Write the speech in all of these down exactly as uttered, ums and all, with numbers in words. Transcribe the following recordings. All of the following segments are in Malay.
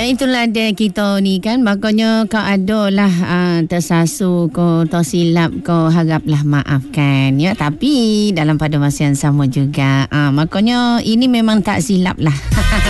itulah dia kita ni kan. Makanya kau adalah uh, tersasu kau tersilap kau haraplah maafkan ya. Tapi dalam pada masa yang sama juga uh, makanya ini memang tak silap lah.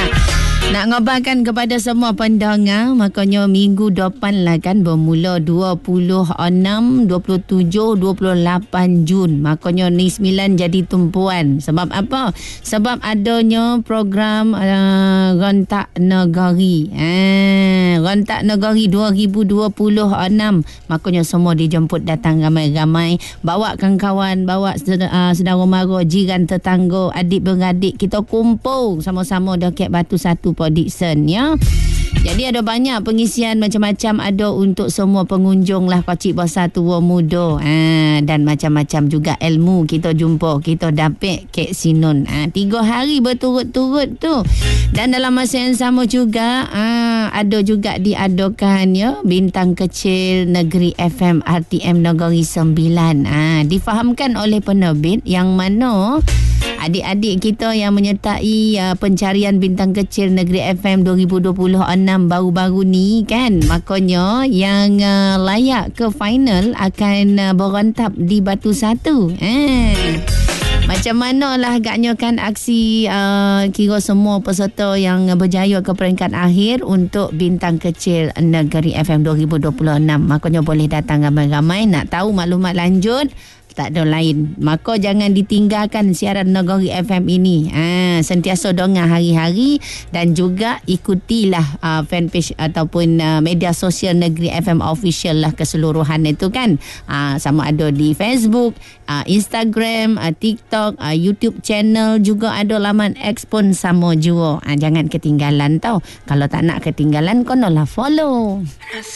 Nak ngabarkan kepada semua pendengar, makanya minggu depan lah kan bermula dua puluh enam, dua puluh tujuh, dua puluh lapan Jun. Makanya ni sembilan jadi tumpuan. Sebab apa? Sebab adanya program uh, Rentak Negari. Eh, Rentak Negari dua ribu dua puluh enam. Makanya semua dijemput datang ramai-ramai. Bawa kawan-kawan, bawa uh, saudara mara, jiran tetangga, adik-beradik. Kita kumpul sama-sama dekat Batu Satu Port Dickson ya. Jadi ada banyak pengisian macam-macam ada untuk semua pengunjung lah, kecil besar tua muda ha, dan macam-macam juga ilmu kita jumpa, kita dapat Kek Sinun ha, tiga hari berturut-turut tu. Dan dalam masa yang sama juga ha, ada juga diadakan ya Bintang Kecil Negeri F M R T M Negeri Sembilan ha, difahamkan oleh penerbit yang mana adik-adik kita yang menyertai uh, pencarian Bintang Kecil Negeri F M dua ribu dua puluh enam baru-baru ni kan, makanya yang uh, layak ke final akan uh, berantap di Batu Satu. Eh. Macam mana lah agaknya kan aksi uh, kira semua peserta yang berjaya ke peringkat akhir untuk Bintang Kecil Negeri F M dua ribu dua puluh enam. Makanya boleh datang ramai-ramai. Nak tahu maklumat lanjut, tak ada lain, maka jangan ditinggalkan siaran Negeri F M ini. Ha, sentiasa dengar hari-hari dan juga ikutilah uh, fanpage ataupun uh, media sosial Negeri F M official lah keseluruhan itu kan. Uh, sama ada di Facebook, uh, Instagram, uh, TikTok, uh, YouTube channel, juga ada laman X pun sama juga. Uh, jangan ketinggalan tau. Kalau tak nak ketinggalan, konolah follow.